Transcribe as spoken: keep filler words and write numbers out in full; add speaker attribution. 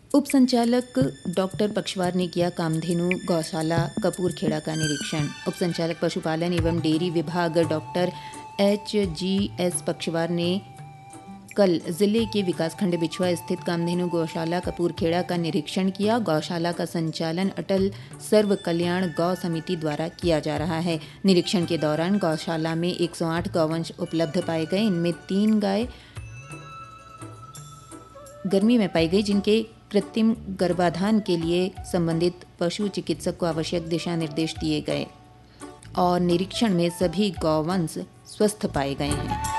Speaker 1: उप संचालक डॉक्टर पक्षवार ने किया कामधेनु गौशाला कपूरखेड़ा का निरीक्षण। उप संचालक पशुपालन एवं डेयरी विभाग डॉक्टर एच जी एस पक्षवार ने कल जिले के विकासखंड बिछुआ स्थित कामधेनु गौशाला कपूरखेड़ा का निरीक्षण किया। गौशाला का संचालन अटल सर्व कल्याण गौ समिति द्वारा किया जा रहा है। निरीक्षण के दौरान गौशाला में एक सौ आठ गौवंश उपलब्ध पाए गए। इनमें तीन गाय गर्मी में पाई गई, जिनके कृत्रिम गर्भाधान के लिए संबंधित पशु चिकित्सक को आवश्यक दिशा निर्देश दिए गए और निरीक्षण में सभी गौवंश स्वस्थ पाए गए हैं।